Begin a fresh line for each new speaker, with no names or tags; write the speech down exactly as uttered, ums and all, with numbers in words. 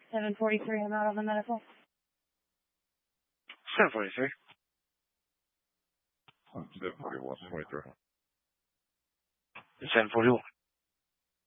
seven forty-three, I'm out on the medical.
seven forty-three.
seven forty-one, twenty-three.
seven forty-one.